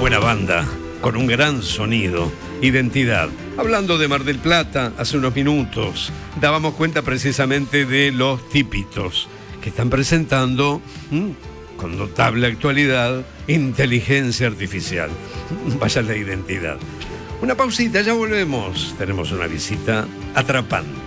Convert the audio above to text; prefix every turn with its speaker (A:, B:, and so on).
A: buena banda, con un gran sonido, identidad. Hablando de Mar del Plata, hace unos minutos dábamos cuenta precisamente de los Típitos, que están presentando, con notable actualidad, inteligencia artificial. Vaya la identidad. Una pausita, ya volvemos. Tenemos una visita atrapante.